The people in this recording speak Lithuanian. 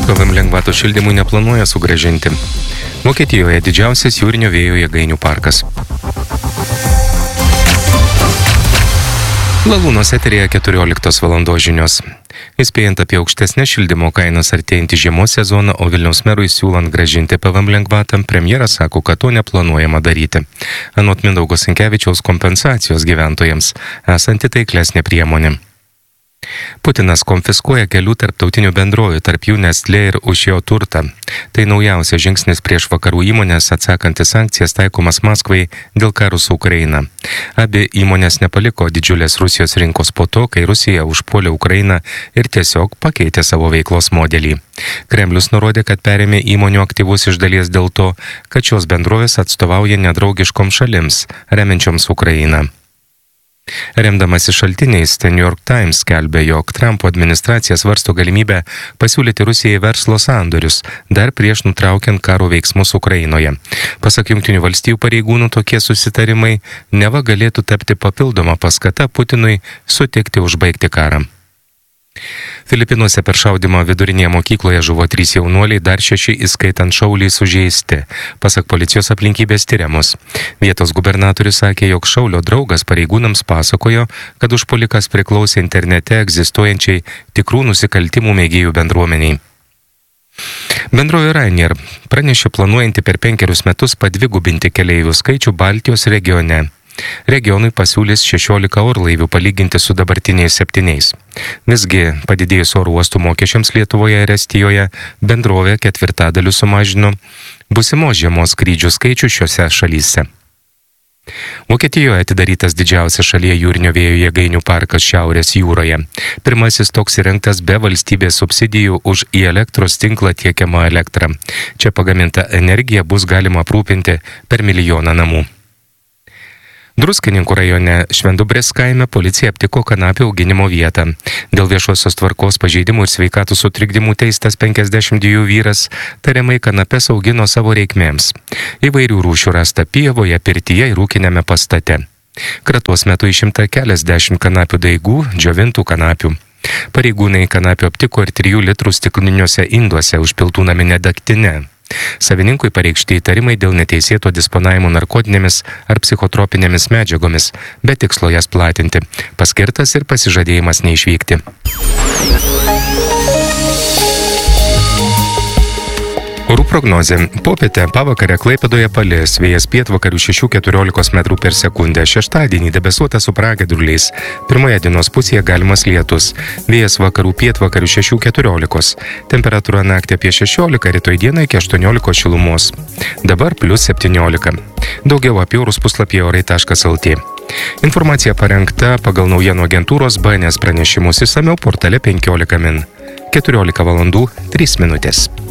PVM lengvatų šildymui neplanuoja sugrąžinti. Vokietijoje didžiausias jūrinio vėjo jėgainių parkas. Lalūnos eteryje 14 valandos žinios. Įspėjant apie aukštesnės šildymo kainas artėjantį žiemos sezoną, o Vilniaus merui siūlant grąžinti PVM lengvatą, premjeras sako, kad to neplanuojama daryti. Anot Mindaugo Sinkevičiaus kompensacijos gyventojams esanti taiklesnė priemonė. Putinas konfiskuoja kelių tarptautinių bendrovių, tarp jų Nestlé ir Ushio turtą. Tai naujausias žingsnis prieš vakarų įmonės atsakantis sankcijas taikomas Maskvai dėl karo su Ukraina. Abi įmonės nepaliko didžiulės Rusijos rinkos po to, kai Rusija užpuolė Ukrainą ir tiesiog pakeitė savo veiklos modelį. Kremlius nurodė, kad perėmė įmonių aktyvus iš dalies dėl to, kad šios bendrovės atstovauja nedraugiškoms šalims, remiančioms Ukrainą. Remdamasi šaltiniais, The New York Times skelbė, jog Trumpo administracija svarsto galimybę pasiūlyti Rusijai verslo sandorius, dar prieš nutraukiant karo veiksmus Ukrainoje. Pasak Jungtinių valstijų pareigūnų, tokie susitarimai neva galėtų tapti papildoma paskata Putinui sutikti užbaigti karą. Filipinuose per šaudymą vidurinėje mokykloje žuvo 3 jaunuoliai, dar 6 įskaitant šaulį sužeisti. Pasak policijos aplinkybės tyriamos. Vietos gubernatorius sakė, jog šaulio draugas pareigūnams pasakojo, kad užpuolikas priklausė internete egzistuojančiai tikrų nusikaltimų mėgėjų bendruomeniai. Bendrovė Ryanair pranešė planuojanti per 5 metus padvigubinti keleivių skaičių Baltijos regione. Regionui pasiūlys 16 orlaivių palyginti su dabartiniais 7. Visgi, padidėjus oro uostų mokesčiams Lietuvoje ir Estijoje, bendrovė 1/4 sumažino būsimos žiemos skrydžių skaičių šiose šalyse. Vokietijoje atidarytas didžiausias šalyje jūrinio vėjo jėgainių parkas Šiaurės jūroje. Pirmasis toks įrengtas be valstybės subsidijų už į elektros tinklą tiekiamą elektrą. Čia pagaminta energija bus galima aprūpinti per 1 milijoną namų. Druskininkų rajone Švendubrės kaime policija aptiko kanapių auginimo vietą. Dėl viešosios tvarkos pažeidimų ir sveikatos sutrikdymų teistas 52 vyras tariamai kanapes augino savo reikmėms. Įvairių rūšių rasta pievoje, pirtyje ir ūkinėme pastate. Kratos metu išimta keliasdešimt kanapių daigų, džiovintų kanapių. Pareigūnai kanapių aptiko ir 3 litrų stikliniuose induose užpiltų naminę degtinę. Savininkui pareikšti įtarimai dėl neteisėto disponavimo narkotinėmis ar psichotropinėmis medžiagomis, be tikslo jas platinti. Paskirtas ir pasižadėjimas neišvykti. Orų prognozė. Popietę pavakarę Klaipėdoje palis, vėjas pietvakarių 6–14 metrų per sekundę. Šeštadienį debesuota su pragiedruliais. Pirmoje dienos pusėje galimas lietus. Vėjas vakarų pietvakarių 6–14. Temperatūra naktį apie 16, rytoj dieną iki 18 šilumos. Dabar +17. Daugiau apie orus puslapyje orai.lt. Informacija parengta pagal naujienų agentūros BNS pranešimus, išsamiau portale 15 min. 14 valandų 3 minutės.